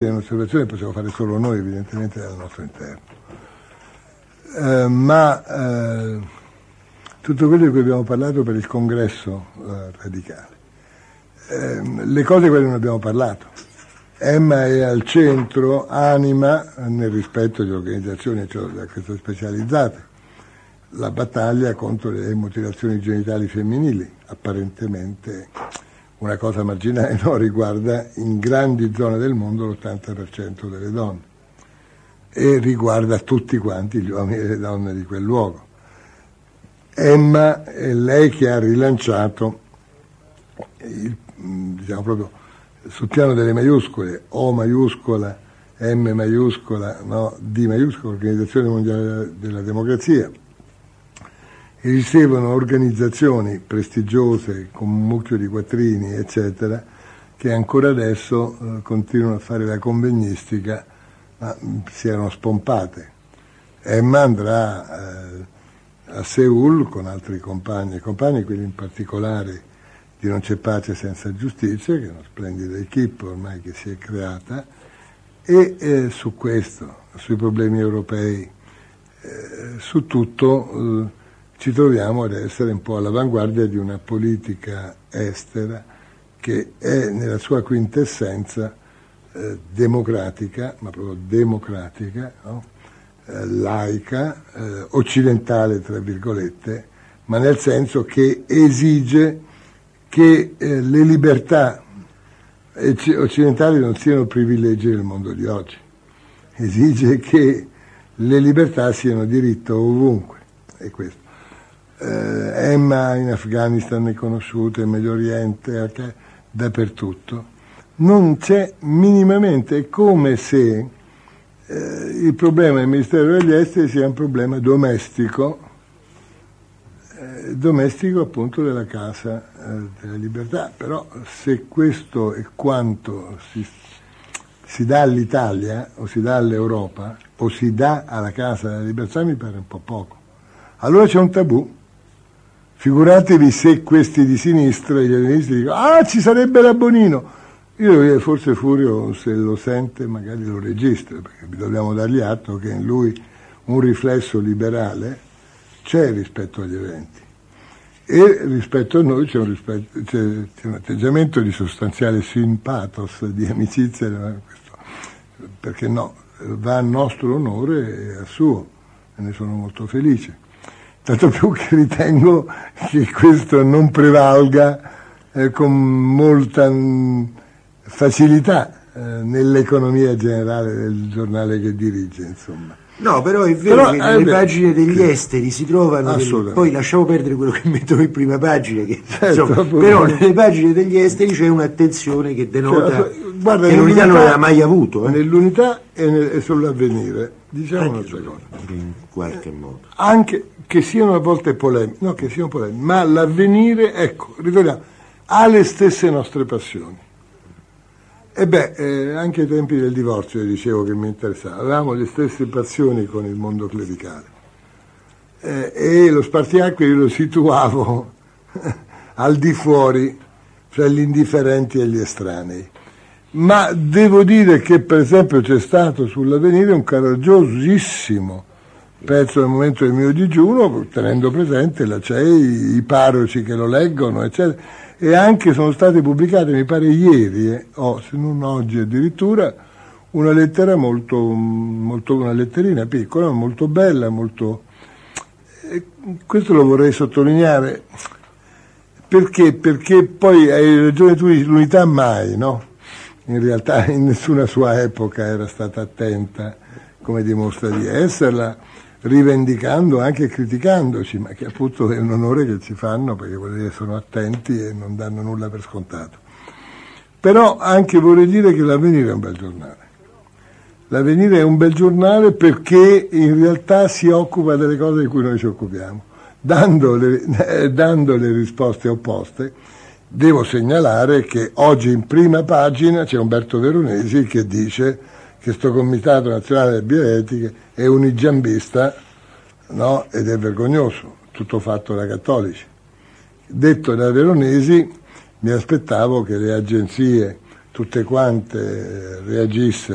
Un'osservazione possiamo fare solo noi, evidentemente, dal nostro interno. Tutto quello di cui abbiamo parlato per il congresso radicale, le cose quelle non abbiamo parlato. Emma è al centro, anima, nel rispetto di organizzazioni queste specializzate, la battaglia contro le mutilazioni genitali femminili, apparentemente una cosa marginale, no, riguarda in grandi zone del mondo l'80% delle donne e riguarda tutti quanti gli uomini e le donne di quel luogo. Emma è lei che ha rilanciato, diciamo proprio sul piano delle maiuscole, O maiuscola, M maiuscola, no, D maiuscola, Organizzazione Mondiale della Democrazia. Esistevano organizzazioni prestigiose con un mucchio di quattrini, eccetera, che ancora adesso continuano a fare la convegnistica, ma si erano spompate. Emma andrà a Seul con altri compagni, quelli in particolare di Non c'è pace senza giustizia, che è una splendida equipe ormai che si è creata, e su questo, sui problemi europei, su tutto ci troviamo ad essere un po' all'avanguardia di una politica estera che è nella sua quintessenza democratica, ma proprio democratica, no? Laica, occidentale tra virgolette, ma nel senso che esige che le libertà occidentali non siano privilegi del mondo di oggi, esige che le libertà siano diritto ovunque, è questo. Emma in Afghanistan è conosciuta, in Medio Oriente, dappertutto. Non c'è minimamente, è come se il problema del Ministero degli Esteri sia un problema domestico appunto della Casa della Libertà, però se questo è quanto si dà all'Italia o si dà all'Europa o si dà alla Casa della Libertà mi pare un po' poco. Allora c'è un tabù. Figuratevi se questi di sinistra, gli allenisti, dicono ci sarebbe la Bonino. Io forse Furio, se lo sente, magari lo registra, perché dobbiamo dargli atto che in lui un riflesso liberale c'è rispetto agli eventi. E rispetto a noi c'è un atteggiamento di sostanziale simpatos, di amicizia, perché no, va a nostro onore e a suo, e ne sono molto felice. Tanto più che ritengo che questo non prevalga con molta facilità nell'economia generale del giornale che dirige, insomma. No, però è vero che nelle pagine degli esteri si trovano poi lasciamo perdere quello che mettono in prima pagina, che, insomma, però nelle pagine degli esteri c'è un'attenzione che denota guarda, che l'Unità non aveva mai avuto. Nell'Unità e sull'Avvenire, diciamo un'altra cosa. In qualche modo. Anche che siano a volte polemiche, no, che siano polemiche, ma l'Avvenire, ecco, ritorniamo, ha le stesse nostre passioni. E anche ai tempi del divorzio, dicevo che mi interessava, avevamo le stesse passioni con il mondo clericale. E lo spartiacque io lo situavo al di fuori, fra gli indifferenti e gli estranei. Ma devo dire che per esempio c'è stato sull'Avvenire un coraggiosissimo pezzo del momento del mio digiuno, tenendo presente la CEI, i parroci che lo leggono, eccetera. E anche sono state pubblicate, mi pare ieri, o se non oggi addirittura, una lettera una letterina piccola, molto bella, questo lo vorrei sottolineare, perché poi hai ragione tu, l'unità mai, no? In realtà in nessuna sua epoca era stata attenta, come dimostra di esserla, rivendicando, anche criticandoci, ma che appunto è un onore che ci fanno, perché vuol dire che sono attenti e non danno nulla per scontato. Però anche vorrei dire che l'Avvenire è un bel giornale. L'Avvenire è un bel giornale perché in realtà si occupa delle cose di cui noi ci occupiamo, dando le risposte opposte. Devo segnalare che oggi in prima pagina c'è Umberto Veronesi che dice che sto Comitato Nazionale delle Bioetiche è unigiambista, no? Ed è vergognoso, tutto fatto da cattolici. Detto da Veronesi, mi aspettavo che le agenzie tutte quante reagissero